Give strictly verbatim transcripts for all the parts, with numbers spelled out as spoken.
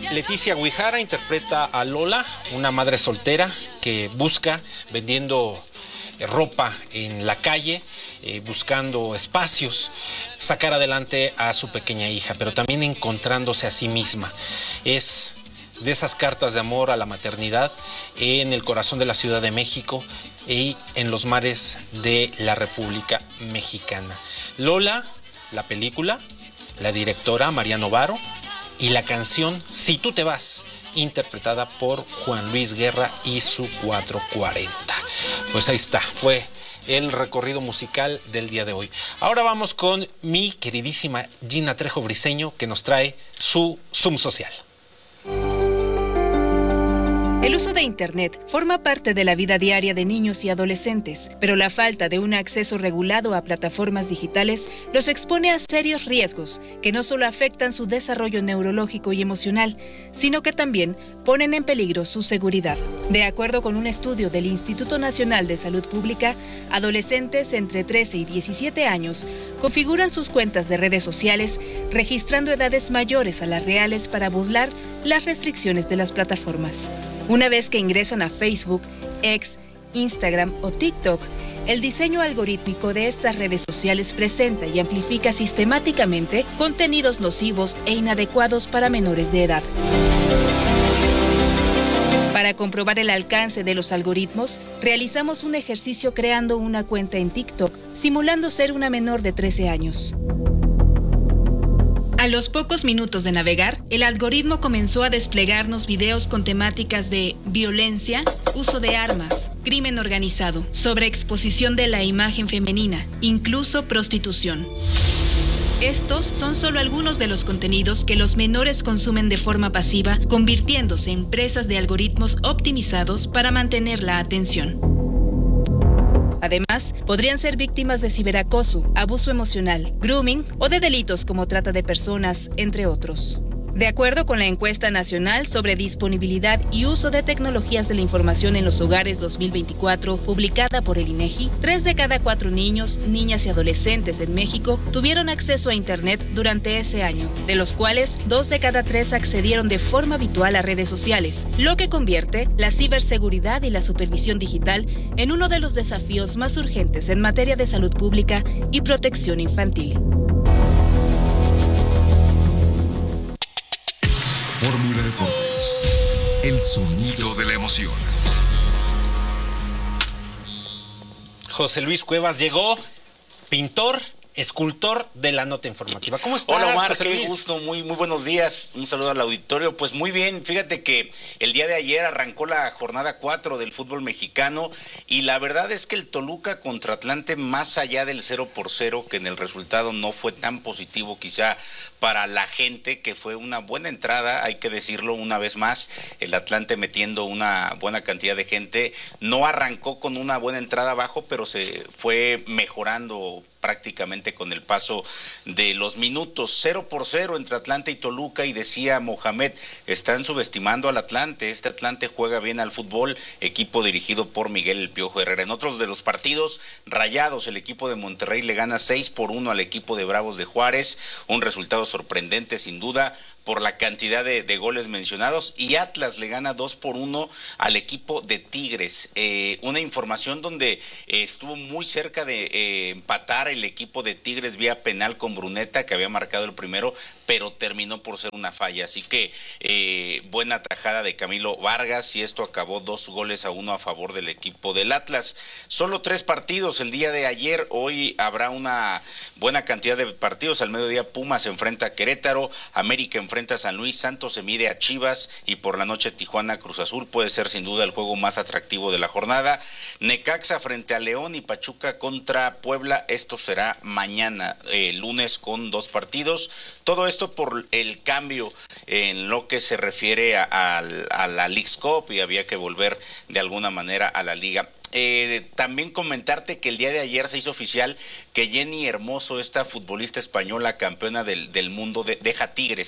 Leticia Guijara interpreta a Lola, una madre soltera que busca vendiendo ropa en la calle, eh, buscando espacios, sacar adelante a su pequeña hija, pero también encontrándose a sí misma. Es de esas cartas de amor a la maternidad en el corazón de la Ciudad de México y en los mares de la República Mexicana. Lola, la película, la directora María Novaro, y la canción Si tú te vas, interpretada por Juan Luis Guerra y su cuatro cuarenta. Pues ahí está, fue el recorrido musical del día de hoy. Ahora vamos con mi queridísima Gina Trejo Briceño, que nos trae su Zoom social. El uso de Internet forma parte de la vida diaria de niños y adolescentes, pero la falta de un acceso regulado a plataformas digitales los expone a serios riesgos que no solo afectan su desarrollo neurológico y emocional, sino que también ponen en peligro su seguridad. De acuerdo con un estudio del Instituto Nacional de Salud Pública, adolescentes entre trece y diecisiete años configuran sus cuentas de redes sociales registrando edades mayores a las reales para burlar las restricciones de las plataformas. Una vez que ingresan a Facebook, X, Instagram o TikTok, el diseño algorítmico de estas redes sociales presenta y amplifica sistemáticamente contenidos nocivos e inadecuados para menores de edad. Para comprobar el alcance de los algoritmos, realizamos un ejercicio creando una cuenta en TikTok, simulando ser una menor de trece años. A los pocos minutos de navegar, el algoritmo comenzó a desplegarnos videos con temáticas de violencia, uso de armas, crimen organizado, sobreexposición de la imagen femenina, incluso prostitución. Estos son solo algunos de los contenidos que los menores consumen de forma pasiva, convirtiéndose en presas de algoritmos optimizados para mantener la atención. Además, podrían ser víctimas de ciberacoso, abuso emocional, grooming o de delitos como trata de personas, entre otros. De acuerdo con la encuesta nacional sobre disponibilidad y uso de tecnologías de la información en los hogares dos mil veinticuatro, publicada por el INEGI, tres de cada cuatro niños, niñas y adolescentes en México tuvieron acceso a Internet durante ese año, de los cuales dos de cada tres accedieron de forma habitual a redes sociales, lo que convierte la ciberseguridad y la supervisión digital en uno de los desafíos más urgentes en materia de salud pública y protección infantil. Fórmula Deportes, el sonido de la emoción. José Luis Cuevas llegó, pintor, escultor de la nota informativa. ¿Cómo estás? Hola Omar, José qué Luis? gusto, muy, muy buenos días. Un saludo al auditorio. Pues muy bien, fíjate que el día de ayer arrancó la jornada cuatro del fútbol mexicano y la verdad es que el Toluca contra Atlante, más allá del cero por cero, que en el resultado no fue tan positivo quizá para la gente, que fue una buena entrada, hay que decirlo una vez más, el Atlante metiendo una buena cantidad de gente, no arrancó con una buena entrada abajo, pero se fue mejorando prácticamente con el paso de los minutos. Cero por cero entre Atlante y Toluca, y decía Mohamed, están subestimando al Atlante, este Atlante juega bien al fútbol, equipo dirigido por Miguel El Piojo Herrera. En otros de los partidos, Rayados, el equipo de Monterrey le gana seis por uno al equipo de Bravos de Juárez, un resultado sorprendente sin duda por la cantidad de, de goles mencionados, y Atlas le gana dos por uno al equipo de Tigres. Eh, una información donde eh, estuvo muy cerca de eh, empatar el equipo de Tigres vía penal con Bruneta, que había marcado el primero, pero terminó por ser una falla. Así que eh, buena tajada de Camilo Vargas, y esto acabó dos goles a uno a favor del equipo del Atlas. Solo tres partidos el día de ayer, hoy habrá una buena cantidad de partidos. Al mediodía Pumas se enfrenta a Querétaro, América enfrenta a San Luis, Santos se mide a Chivas, y por la noche Tijuana Cruz Azul. Puede ser sin duda el juego más atractivo de la jornada. Necaxa frente a León y Pachuca contra Puebla, esto será mañana, eh, lunes, con dos partidos. Todo esto por el cambio en lo que se refiere a, a, a la Leagues Cup, y había que volver de alguna manera a la liga. Eh, también comentarte que el día de ayer se hizo oficial que Jenny Hermoso, esta futbolista española campeona del, del mundo, de, deja Tigres.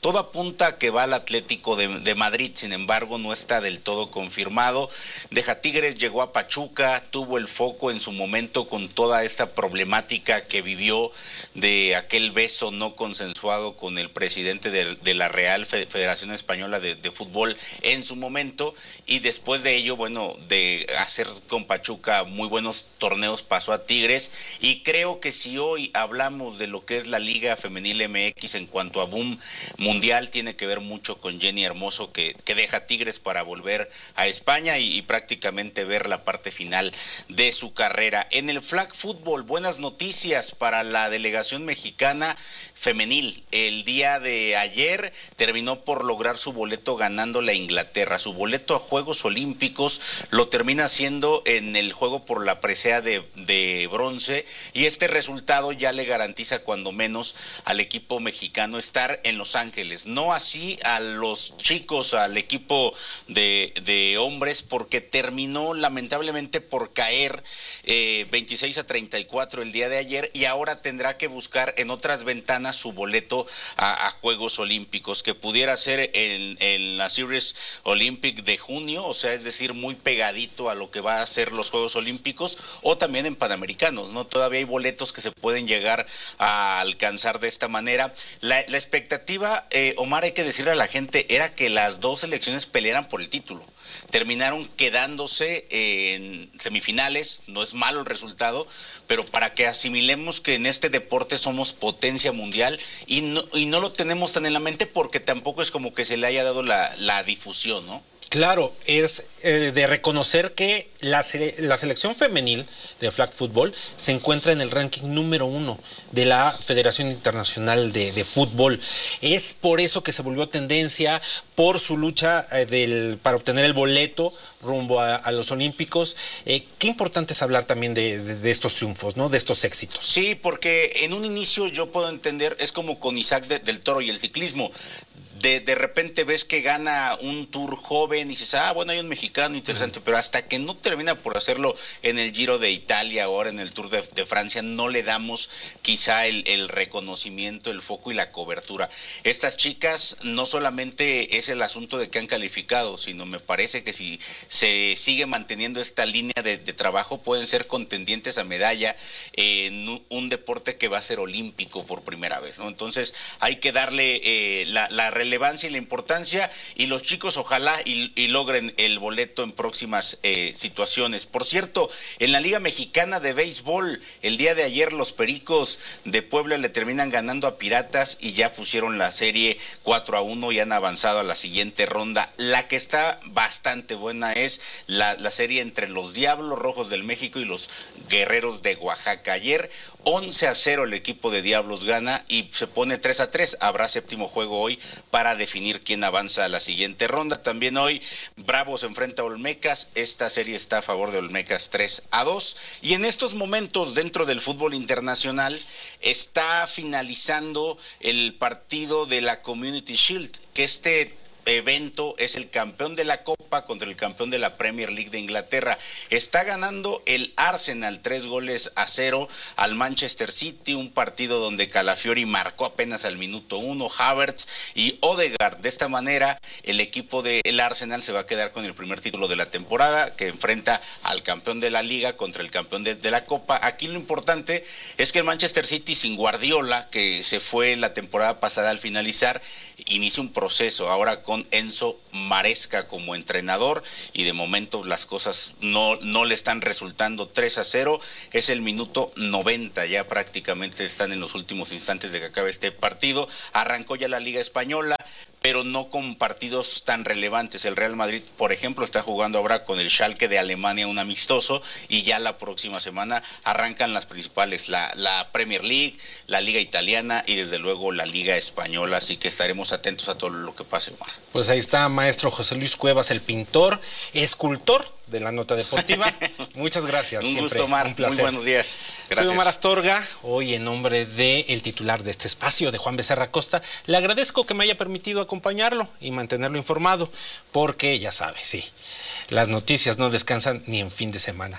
Todo apunta a que va al Atlético de, de Madrid, sin embargo no está del todo confirmado. Deja Tigres, llegó a Pachuca, tuvo el foco en su momento con toda esta problemática que vivió de aquel beso no consensuado con el presidente de, de la Real Federación Española de, de Fútbol en su momento, y después de ello, bueno, de hacer con Pachuca muy buenos torneos, pasó a Tigres. Y creo que si hoy hablamos de lo que es la Liga Femenil M X en cuanto a boom mundial, tiene que ver mucho con Jenny Hermoso, que, que deja Tigres para volver a España y, y prácticamente ver la parte final de su carrera. En el flag football, buenas noticias para la delegación mexicana femenil. El día de ayer terminó por lograr su boleto ganando la Inglaterra. Su boleto a Juegos Olímpicos lo termina haciendo en el juego por la presea de, de bronce, y este resultado ya le garantiza cuando menos al equipo mexicano estar en Los Ángeles. No así a los chicos, al equipo de, de hombres, porque terminó lamentablemente por caer eh, veintiséis a treinta y cuatro el día de ayer, y ahora tendrá que buscar en otras ventanas su boleto a, a Juegos Olímpicos, que pudiera ser en, en la Series Olympic de junio, o sea, es decir, muy pegadito a lo que va a ser los Juegos Olímpicos, o también en Panamericanos, ¿no? Todavía hay boletos que se pueden llegar a alcanzar de esta manera. La, la expectativa, eh, Omar, hay que decirle a la gente, era que las dos selecciones pelearan por el título. Terminaron quedándose en semifinales, no es malo el resultado, pero para que asimilemos que en este deporte somos potencia mundial, y no, y no lo tenemos tan en la mente porque tampoco es como que se le haya dado la, la difusión, ¿no? Claro, es eh, de reconocer que la, sele la selección femenil de flag football se encuentra en el ranking número uno de la Federación Internacional de, de Fútbol. Es por eso que se volvió tendencia, por su lucha eh, del, para obtener el boleto rumbo a, a los Olímpicos. Eh, qué importante es hablar también de, de, de estos triunfos, ¿no? De estos éxitos. Sí, porque en un inicio yo puedo entender, es como con Isaac de, del Toro y el ciclismo. De, de repente ves que gana un Tour joven y dices, ah, bueno, hay un mexicano interesante, uh-huh. Pero hasta que no termina por hacerlo en el Giro de Italia, ahora en el Tour de, de Francia, no le damos quizá el, el reconocimiento, el foco y la cobertura. Estas chicas no solamente es el asunto de que han calificado, sino me parece que si se sigue manteniendo esta línea de, de trabajo, pueden ser contendientes a medalla en un, un deporte que va a ser olímpico por primera vez, ¿no? Entonces hay que darle eh, la, la relevancia y la importancia, y los chicos ojalá y, y logren el boleto en próximas eh, situaciones. Por cierto, en la Liga Mexicana de Béisbol, el día de ayer los Pericos de Puebla le terminan ganando a Piratas y ya pusieron la serie cuatro a uno y han avanzado a la siguiente ronda. La que está bastante buena es la, la serie entre los Diablos Rojos del México y los Guerreros de Oaxaca. Ayer once a cero el equipo de Diablos gana y se pone tres a tres. Habrá séptimo juego hoy para definir quién avanza a la siguiente ronda. También hoy Bravos enfrenta a Olmecas. Esta serie está a favor de Olmecas tres a dos. Y en estos momentos dentro del fútbol internacional está finalizando el partido de la Community Shield, que este evento es el campeón de la Copa contra el campeón de la Premier League de Inglaterra. Está ganando el Arsenal tres goles a cero al Manchester City, un partido donde Calafiori marcó apenas al minuto uno, Havertz y Odegaard. De esta manera el equipo del Arsenal se va a quedar con el primer título de la temporada, que enfrenta al campeón de la Liga contra el campeón de, de la Copa. Aquí lo importante es que el Manchester City, sin Guardiola, que se fue la temporada pasada al finalizar, inicia un proceso ahora con Enzo Maresca como entrenador, y de momento las cosas no, no le están resultando. Tres a cero, es el minuto noventa, ya prácticamente están en los últimos instantes de que acabe este partido. Arrancó ya la Liga Española, pero no con partidos tan relevantes. El Real Madrid, por ejemplo, está jugando ahora con el Schalke de Alemania un amistoso, y ya la próxima semana arrancan las principales, la, la Premier League, la Liga Italiana y desde luego la Liga Española, así que estaremos atentos a todo lo que pase, Omar. Pues ahí está, maestro José Luis Cuevas, el pintor, escultor de la nota deportiva. Muchas gracias. Un siempre, gusto, Omar. Un placer. Muy buenos días. Gracias. Soy Omar Astorga, hoy en nombre del titular de este espacio, de Juan Becerra Costa. Le agradezco que me haya permitido acompañarlo y mantenerlo informado, porque ya sabe, sí, las noticias no descansan ni en fin de semana.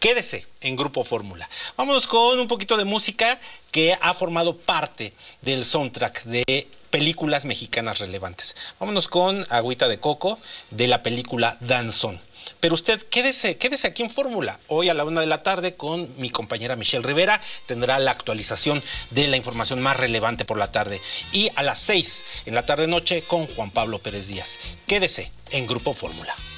Quédese en Grupo Fórmula. Vámonos con un poquito de música que ha formado parte del soundtrack de películas mexicanas relevantes. Vámonos con Agüita de Coco de la película Danzón. Pero usted quédese, quédese aquí en Fórmula. Hoy a la una de la tarde con mi compañera Michelle Rivera tendrá la actualización de la información más relevante por la tarde. Y a las seis en la tarde-noche con Juan Pablo Pérez Díaz. Quédese en Grupo Fórmula.